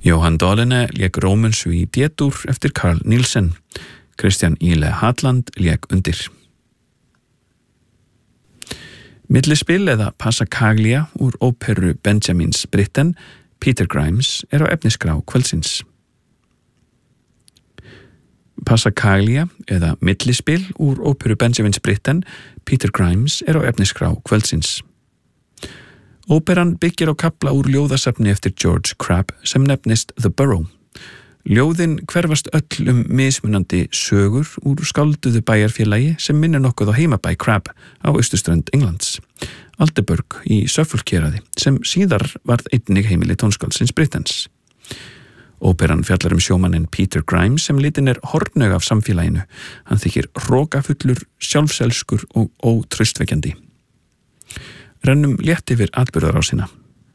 Johan Dolene lék Rómönsu í D-dúr eftir Carl Nielsen. Christian Ile Hadland lék undir. Millispil eða Passacaglia úr óperu Benjamins Britten, Peter Grimes, á efnisgrá kvöldsins. Passacaglia eða Millispil úr óperu Benjamins Britten, Peter Grimes, á efnisgrá kvöldsins. Óperan byggir á kafla úr ljóðasafni eftir George Crabbe sem nefnist The Burrow. Ljóðin hverfast öll mismunandi sögur úr skálduðu bæjarfélagi sem minnir nokkuð á heimabæ Crabbe á austurströnd Englands, Aldeburgh í Suffolk-héraði, sem síðar varð einnig heimili tónskáldsins Brittens. Óperan fjallar sjómanninn Peter Grimes sem litin hornug af samfélaginu. Hann þykir hrokafullur, sjálfselskur og ótraustvekjandi. Rennum létt yfir atburðarásina.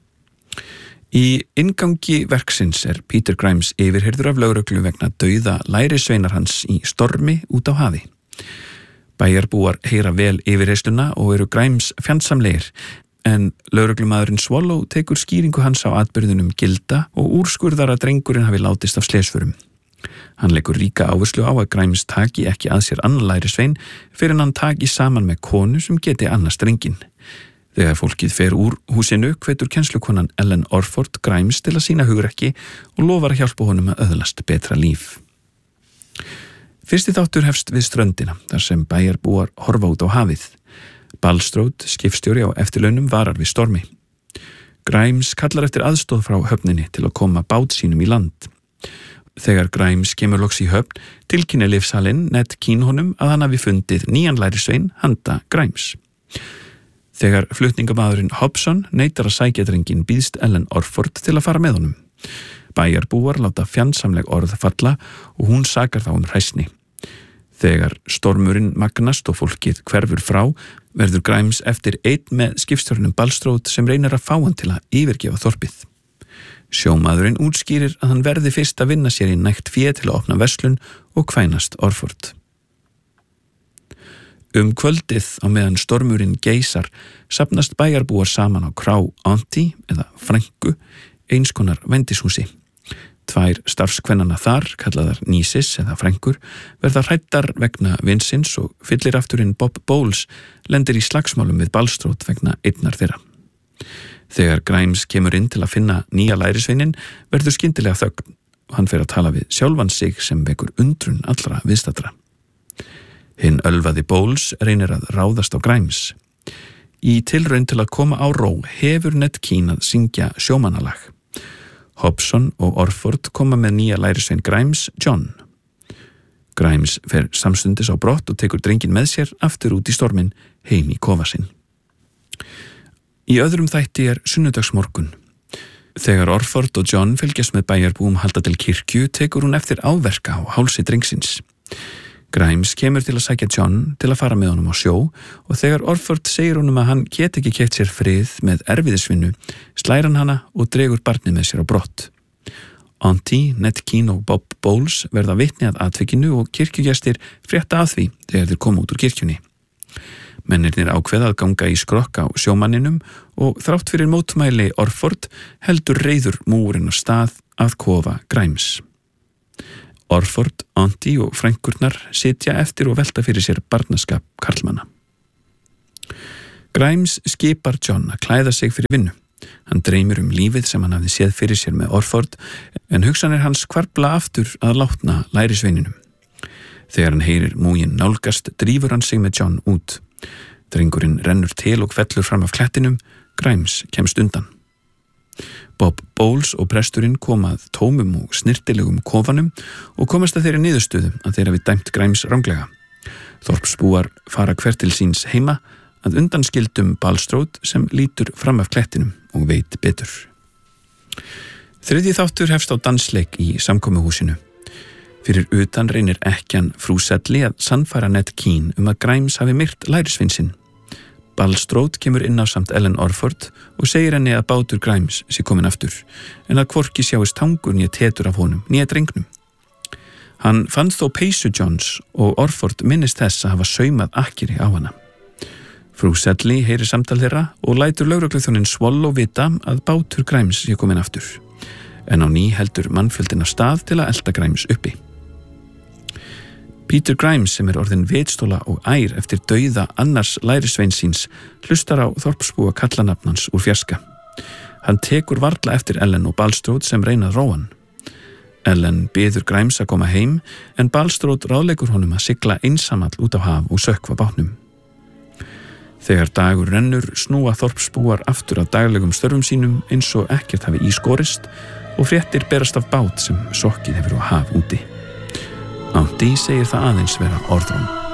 Í inngangi verksins Peter Grimes yfirheyrður af lögreglu vegna dauða lærisveinar hans í stormi út á hafi. Bæjarbúar heyra vel yfirheyrsluna og eru Grimes fjandsamlegir, en lögreglumaðurinn Swallow tekur skýringu hans á atburðunum gilda og úrskurðar að drengurinn hafi látist af slesförum. Hann leggur ríka áherslu á að Grimes taki ekki að sér annan lærisvein fyrir en hann taki saman með konu sem geti annast drenginn. Þegar fólkið fer úr húsinu hvetur kennslukonan Ellen Orford Grimes til að sýna hugrekki og lofar að hjálpa honum að öðlast betra líf. Fyrsti þáttur hefst við ströndina, þar sem bæjarbúar horfa út á hafið. Balstrode, skipstjóri á eftirlaunum, varar við stormi. Grimes kallar eftir aðstoð frá höfninni til að koma bát sínum í land. Þegar Grimes kemur loks í höfn, tilkynnir lyfsalinn Ned Keane honum að hann hafi fundið nýjan lærisvein handa Grimes. Þegar flutningamadurinn Hobson neitar að sækja drenginn býðst Ellen Orford til að fara með honum. Bæjarbúar láta fjandsamleg orð falla og hún sakar þá hræsni. Þegar stormurinn magnast og fólkið hverfur frá, verður Grimes eftir einn með skipstjórnum Balstrode sem reynir að fá hann til að yfirgefa þorpið. Sjómaðurinn útskýrir að hann verði fyrst að vinna sér í nægt fé til að opna verslun og kvænast Orford. Kvöldið á meðan stormurinn geysar safnast bæjarbúar saman á krá Auntie eða Frænku, eins konar vændishúsi. 2 starfskvennanna þar, kallaðar Nísis eða Frænkur, verða hræddar vegna vinsins og fyllirafturinn Bob Bowles lendir í slagsmálum við Balstrode vegna einnar þeirra. Þegar Grimes kemur inn til að finna nýja lærisveinin verður skyndilega þögn og hann fer að tala við sjálfan sig sem vekur undrun allra viðstaddra. Hinn ölvaði Bowles reynir að ráðast á Grimes. Í tilraun til að koma á ró hefur Ned Keane að syngja sjómannalag. Hobson og Orford koma með nýja lærisvein Grimes, John. Grimes fer samstundis á brott og tekur drenginn með sér aftur út í storminn heim í kofa sinn. Í öðrum þætti sunnudagsmorgun. Þegar Orford og John fylgjast með bæjarbúum halda til kirkju tekur hún eftir áverka á hálsi drengsins. Grimes kemur til að sækja John til að fara með honum á sjó og þegar Orford segir honum að hann get ekki keypt sér frið með erfiðisvinnu, slær hann hana og dregur barnið með sér á brott. Auntie, Ned Keane og Bob Bowles verða vitni að atvikinu og kirkjugestir frétta af því þegar þeir koma út úr kirkjunni. Mennirnir ákveða að ganga í skrokk á sjómanninum og þrátt fyrir mótmæli Orford heldur reiður múurinn á stað að kofa Grimes. Orford, Auntie og frænkurnar sitja eftir og velta fyrir sér barnaskap karlmanna. Grimes skipar John að klæða sig fyrir vinnu. Hann dreymir lífið sem hann hafði séð fyrir sér með Orford en hugsanir hans hvarfla aftur að látna lærisveininum. Þegar hann heyrir múginn nálgast drífur hann sig með John út. Drengurinn rennur til og fellur fram af klettinum. Grimes kemst undan. Bob Bowles og presturinn koma að tómum og snirtilegum kofanum og komast að þeirri niðurstöðu að þeir hafi dæmt Grimes ranglega. Þorpsbúar fara hver til síns heima að undanskildum Balstrode sem lítur fram af klettinum og veit betur. Þriðji þáttur hefst á dansleik í samkomuhúsinu. Fyrir utan reynir ekkjan frú Sedley að sannfæra Ned Keane að Grimes hafi myrt lærisvein sinn. Balstrode kemur inn á samt Ellen Orford og segir henni að bátur Grimes sé komin aftur, en að hvorki sjáist tangur nýja tetur af honum, nýja drengnum. Hann fann þó peysu Johns og Orford minnist þess að hafa saumað akkeri á hana. Frú Sedley heyrir samtal þeirra og lætur lögregluþjóninn Swallow vita að bátur Grimes sé komin aftur. en á ný heldur mannfjöldin af stað til að elta Grimes uppi. Peter Grimes, sem orðinn vitstóla og ær eftir dauða annars lærisveins síns, hlustar á þorpsbúa kallanafnans úr fjarska. Hann tekur varla eftir Ellen og Balstrode sem reyna að róa hann. Ellen biður Grimes að koma heim, en Balstrode ráðleggur honum að sigla einsamall út á haf og sökkva bátnum. Þegar dagur rennur snúa þorpsbúar aftur að daglegum störfum sínum eins og ekkert hafi í skorist og fréttir berast af bát sem sokkið hefur á haf úti. Andy segir það aðeins vera orðróm.